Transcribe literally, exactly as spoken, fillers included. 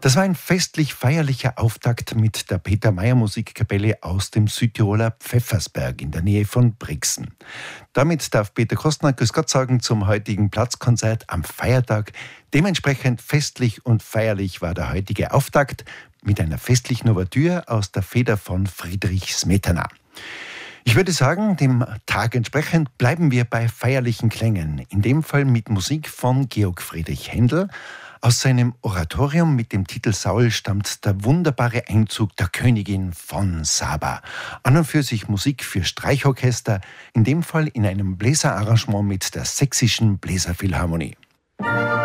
Das war ein festlich-feierlicher Auftakt mit der Peter-Mayer-Musikkapelle aus dem Südtiroler Pfeffersberg in der Nähe von Brixen. Damit darf Peter Kostner Grüß Gott sagen zum heutigen Platzkonzert am Feiertag. Dementsprechend festlich und feierlich war der heutige Auftakt mit einer festlichen Ouvertüre aus der Feder von Friedrich Smetana. Ich würde sagen, dem Tag entsprechend bleiben wir bei feierlichen Klängen, in dem Fall mit Musik von Georg Friedrich Händel. Aus seinem Oratorium mit dem Titel Saul stammt der wunderbare Einzug der Königin von Saba. An und für sich Musik für Streichorchester, in dem Fall in einem Bläserarrangement mit der Sächsischen Bläserphilharmonie.